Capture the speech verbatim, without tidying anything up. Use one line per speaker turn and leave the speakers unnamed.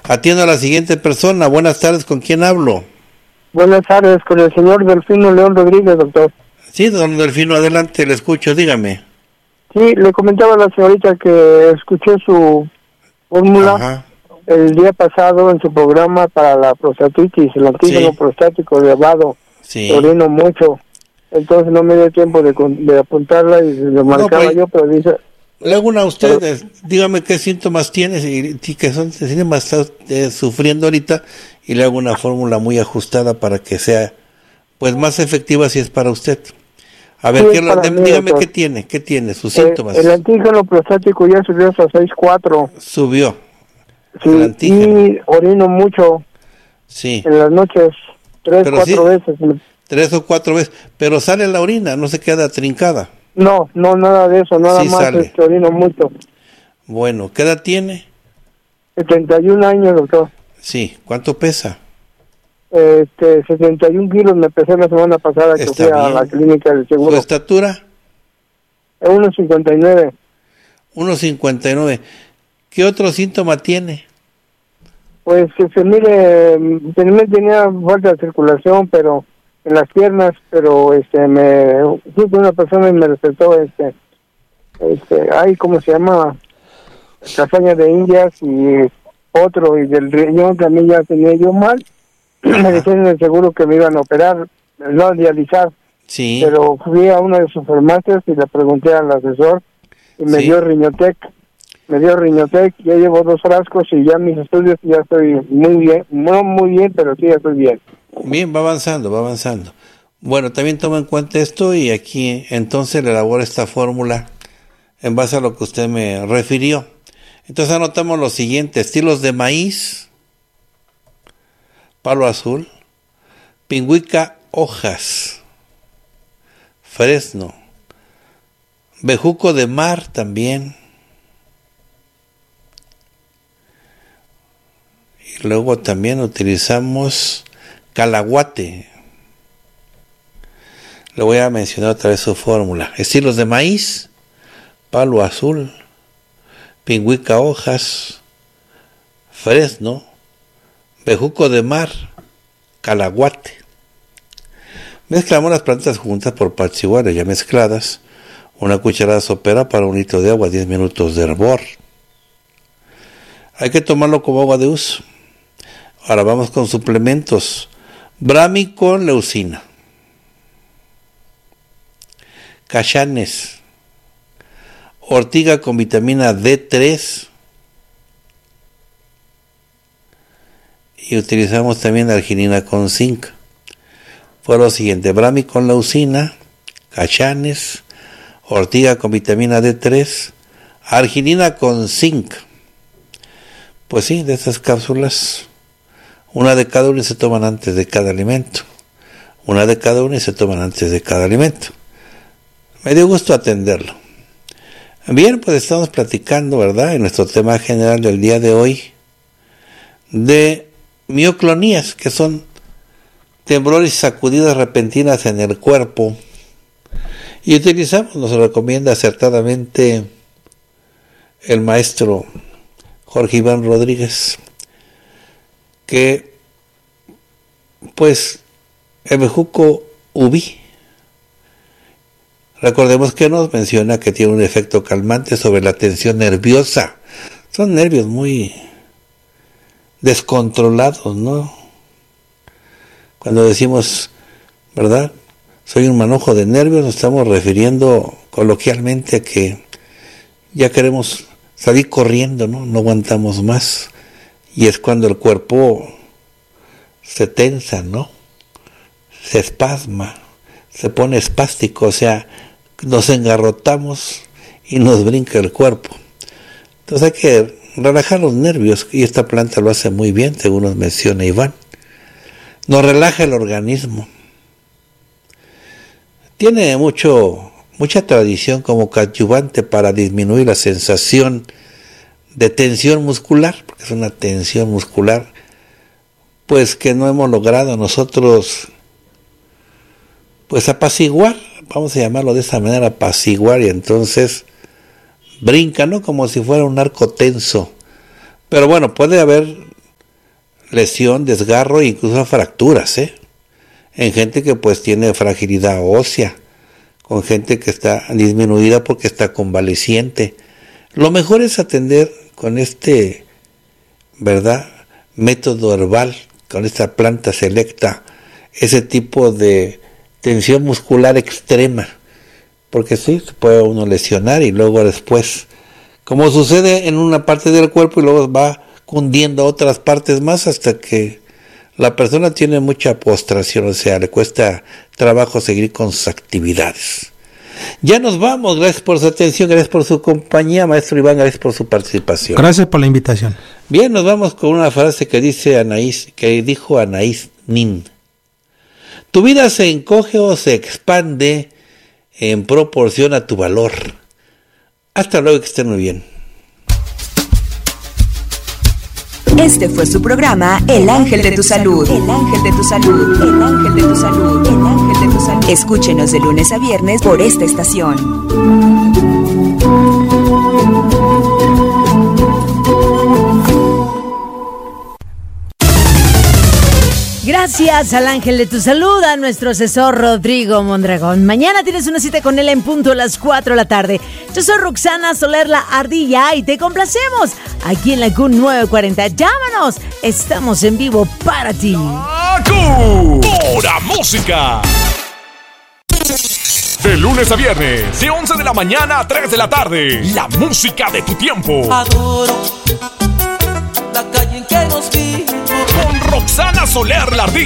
Atiendo a la siguiente persona. Buenas tardes, ¿con quién hablo?
Buenas tardes, con el señor Delfino León Rodríguez, doctor.
Sí, don Delfino, adelante, le escucho, dígame.
Sí, le comentaba a la señorita que escuché su fórmula
Ajá.
el día pasado en su programa para la prostatitis, el antígeno
Sí.
prostático elevado.
Sí.
Orino mucho. Entonces no me dio tiempo de, de apuntarla y lo marcaba
pero-
yo, pero dice...
Le hago una a usted, eh, dígame qué síntomas tiene, si, si que son si más está eh, sufriendo ahorita, y le hago una fórmula muy ajustada para que sea pues más efectiva si es para usted. A ver,
Sí,
¿qué,
es
la-
para
de-
mí,
dígame
doctor.
qué tiene, qué tiene, sus
Eh,
síntomas.
el antígeno prostático ya subió hasta seis cuatro.
Subió
Sí,
el antígeno.
y orino mucho
Sí,
en las noches, tres,
pero
cuatro
sí,
veces.
tres o cuatro veces, pero sale la orina, no se queda trincada.
No, no, nada de eso, nada
Sí
más
sale.
es que orino mucho.
Bueno, ¿qué edad tiene?
setenta y un años, doctor.
Sí, ¿cuánto pesa?
Este, setenta y un kilos me pesé la semana pasada que
Está
fui a
bien.
la clínica del
¿Su
seguro.
estatura?
uno cincuenta y nueve.
uno cincuenta y nueve. ¿Qué otro síntoma tiene?
Pues que se mire, mm, también tenía falta de circulación, pero en las piernas, pero este, me fui con una persona y me recetó este, este, ay, ¿cómo se llama? Castaña de indias y otro, y del riñón también ya tenía yo mal. Me dijeron en el seguro que me iban a operar, no a dializar,
Sí.
pero fui a una de sus farmacias y le pregunté al asesor y me
Sí.
dio Riñotec, me dio Riñotec, ya llevo dos frascos y ya mis estudios ya estoy muy bien, no muy bien, pero sí ya estoy bien.
Bien, va avanzando, va avanzando. Bueno, también toma en cuenta esto y aquí entonces le elaboro esta fórmula en base a lo que usted me refirió. Entonces anotamos lo siguiente: estilos de maíz, palo azul, pingüica hojas, fresno, bejuco de mar también, y luego también utilizamos calahuate. Le voy a mencionar otra vez su fórmula: estilos de maíz, palo azul, pingüica hojas, fresno, bejuco de mar, calahuate. Mezclamos las plantas juntas por partes iguales ya mezcladas. Una cucharada sopera para un litro de agua, diez minutos de hervor. Hay que tomarlo como agua de uso. Ahora vamos con suplementos. Brahmi con leucina, cachanes, ortiga con vitamina D tres, y utilizamos también arginina con zinc. Fue lo siguiente: Brahmi con leucina, cachanes, ortiga con vitamina D tres, arginina con zinc. Pues sí, de estas cápsulas, una de cada una se toman antes de cada alimento. Una de cada una y se toman antes de cada alimento. Me dio gusto atenderlo. Bien, pues estamos platicando, ¿verdad?, en nuestro tema general del día de hoy, de mioclonías, que son temblores y sacudidas repentinas en el cuerpo. Y utilizamos, nos recomienda acertadamente el maestro Jorge Iván Rodríguez, que pues el bejuco ubi, recordemos que nos menciona que tiene un efecto calmante sobre la tensión nerviosa. Son nervios muy descontrolados, ¿no? Cuando decimos, ¿verdad?, soy un manojo de nervios, nos estamos refiriendo coloquialmente a que ya queremos salir corriendo, ¿no? No aguantamos más. Y es cuando el cuerpo se tensa, ¿no? Se espasma, se pone espástico, o sea, nos engarrotamos y nos brinca el cuerpo. Entonces hay que relajar los nervios, y esta planta lo hace muy bien, según nos menciona Iván. Nos relaja el organismo. Tiene mucho, mucha tradición como coadyuvante para disminuir la sensación de tensión muscular, porque es una tensión muscular pues que no hemos logrado nosotros pues apaciguar, vamos a llamarlo de esa manera, apaciguar, y entonces brinca, ¿no?, como si fuera un arco tenso. Pero bueno, puede haber lesión, desgarro e incluso fracturas, ¿eh? En gente que pues tiene fragilidad ósea, con gente que está disminuida porque está convaleciente. Lo mejor es atender con este, ¿verdad?, método herbal, con esta planta selecta, ese tipo de tensión muscular extrema, porque sí, se puede uno lesionar y luego después, como sucede en una parte del cuerpo y luego va cundiendo a otras partes más hasta que la persona tiene mucha postración, o sea, le cuesta trabajo seguir con sus actividades. Ya nos vamos, gracias por su atención, gracias por su compañía, maestro Iván, gracias por su participación.
Gracias por la invitación.
Bien, nos vamos con una frase que dice Anaís, que dijo Anaís Nin. Tu vida se encoge o se expande en proporción a tu valor. Hasta luego, que estén muy bien.
Este fue su programa El Ángel de tu Salud. El Ángel de tu Salud. El Ángel de tu Salud. El Ángel de tu Salud. Escúchenos de lunes a viernes por esta estación.
Gracias al Ángel de tu Salud, a nuestro asesor Rodrigo Mondragón. Mañana tienes una cita con él en punto a las cuatro de la tarde. Yo soy Roxana Soler La Ardilla y te complacemos aquí en la Q novecientos cuarenta. Llámanos, estamos en vivo para ti.
¡Q! ¡Pura música! De lunes a viernes, de once de la mañana a tres de la tarde. La música de tu tiempo.
Adoro la calle en que nos vimos.
Con Roxana Soler La Ardilla.